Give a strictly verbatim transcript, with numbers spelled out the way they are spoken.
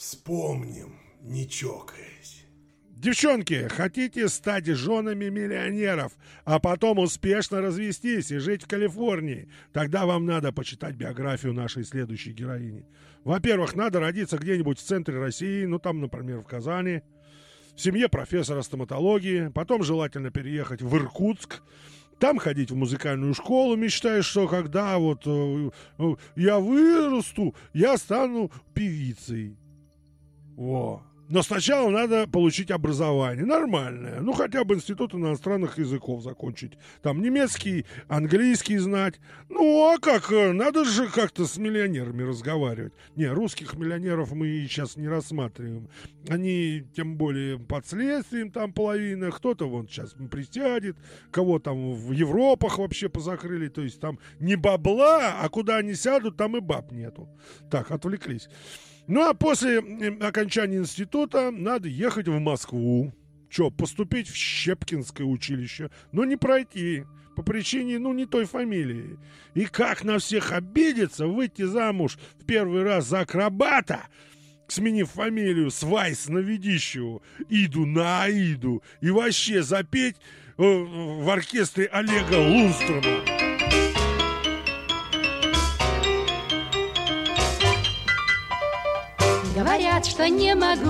Вспомним, не чокаясь. Девчонки, хотите стать женами миллионеров, а потом успешно развестись и жить в Калифорнии? Тогда вам надо почитать биографию нашей следующей героини. Во-первых, надо родиться где-нибудь в центре России, ну там, например, в Казани, в семье профессора стоматологии, потом желательно переехать в Иркутск, там ходить в музыкальную школу, мечтая, что когда вот э, э, я вырасту, я стану певицей. Во. Но сначала надо получить образование нормальное. Ну, хотя бы институт иностранных языков закончить. Там немецкий, английский знать. Ну, а как? Надо же как-то с миллионерами разговаривать. Не, русских миллионеров мы сейчас не рассматриваем. Они, тем более, под следствием там половина. Кто-то вон сейчас присядет. Кого там в Европах вообще позакрыли. То есть там не бабла, а куда они сядут, там и баб нету. Так, отвлеклись. Ну, а после окончания института надо ехать в Москву. Че, поступить в Щепкинское училище, но не пройти по причине, ну, не той фамилии. И как на всех обидеться, выйти замуж в первый раз за акробата, сменив фамилию с Вайс на Ведищеву, Иду на Аиду, и вообще запеть э, в оркестре Олега Лунстрома. Говорят, что не могу